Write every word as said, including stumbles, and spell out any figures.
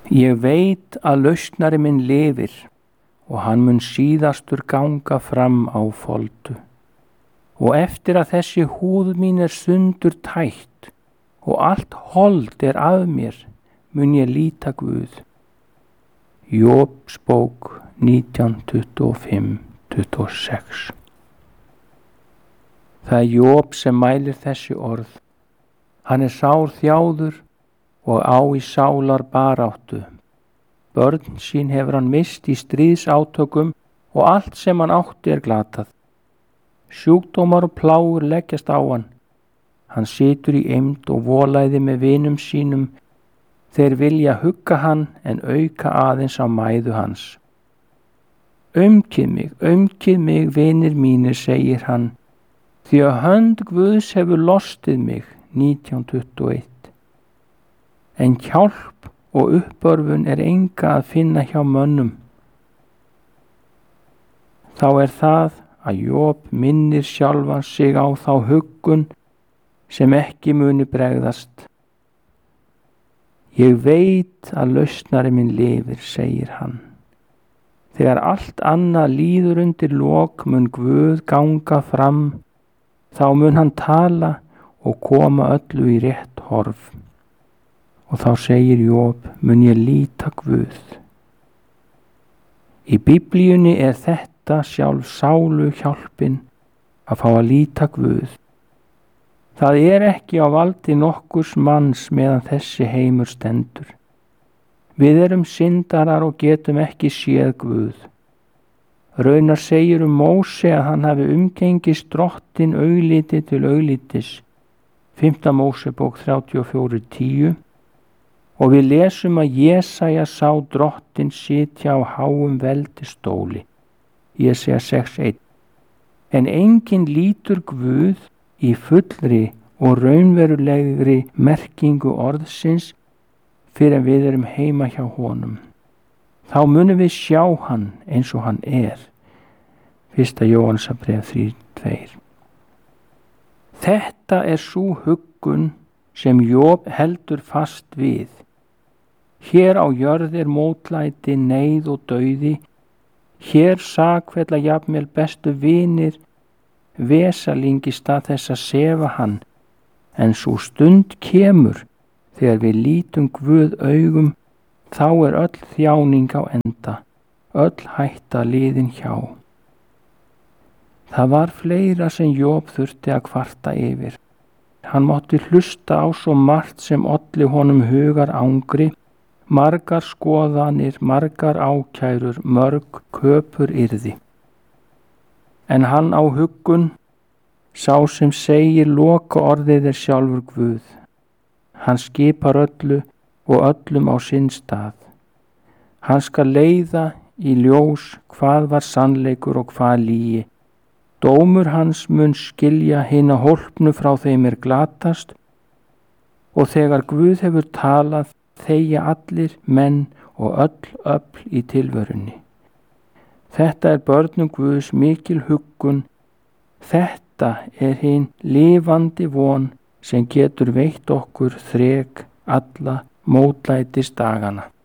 Ég veit að lausnari minn lifir og hann mun síðastur ganga fram á foldu. Og eftir að þessi húð mín er sundur tætt og allt hold er af mér, mun ég líta Guð. Jóbs bók nítján tuttugu og fimm til tuttugu og sex. Það er Jób sem mælir þessi orð. Hann er sár þjáður og á í sálar baráttu. Börn sín hefur hann mist í stríðsátökum og allt sem hann átti er glatað. Sjúkdómar og plágur leggjast á hann. Hann situr í eymd og volæði með vinum sínum. Þeir vilja hugga hann en auka aðeins á mæðu hans. Aumkið mig, aumkið mig, vinir mínir, segir hann, því að hönd Guðs hefur lostið mig, nítján tuttugu og eitt. En hjálp og uppörfun er enga að finna hjá mönnum. Þá er það að Jób minnir sjálfan sig á þá huggun sem ekki muni bregðast. Ég veit að lausnari minn lifir, segir hann. Þegar allt annað líður undir lok mun Guð ganga fram, þá mun hann tala og koma öllu í rétt horf. Og þá segir Jób, mun ég líta Guð. Í Biblíunni er þetta sjálf sálu hjálpin að fá að líta Guð. Það er ekki á valdi nokkurs manns meðan þessi heimur stendur. Við erum syndarar og getum ekki séð Guð. Raunar segir um Móse að hann hafi umgengist drottin augliti til auglitis, fimmta Mósebók þrjátíu og fjögur tíu, og við lesum að Jesaja sá drottin sitja á háum veldistóli, Jesaja sex eitt. En enginn lítur Guð í fullri og raunverulegri merkingu orðsins fyrir að við erum heima hjá honum. Þá munum við sjá hann eins og hann er. Fyrsta Jóhannesarbréf þrjú tvö. Þetta er sú huggun sem Jób heldur fast við. Hér á jörð er mótlæti, neyð og dauði. Hér sakfella jafnvel bestu vinir, vesalingi stað þess að sefa hann. En sú stund kemur þegar við lítum Guð augum, þá er öll þjáning á enda, öll hætta liðin hjá. Það var fleira sem Jób þurfti að kvarta yfir. Hann mátti hlusta á svo margt sem olli honum hugar angri, margar skoðanir, margar ákærur, mörg köpur yrði. En hann á huggun, sá sem segir loka orðið er sjálfur Guð. Hann skipar öllu og öllum á sinn stað. Hann skal leiða í ljós hvað var sannleikur og hvað lygi. Dómur hans mun skilja hina hólpnu frá þeim er glatast, og þegar Guð hefur talað þegja allir menn og öll öfl í tilverunni. Þetta er börnum Guðs mikil huggun. Þetta er hin lifandi von sem getur veitt okkur þrek alla mótlætis dagana.